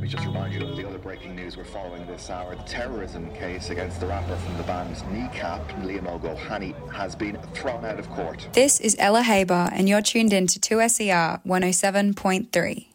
me just remind you of the other breaking news we're following this hour. The terrorism case against the rapper from the band Kneecap, Liam O'Gohany, has been thrown out of court. This is Ella Haber, and you're tuned in to 2SER 107.3.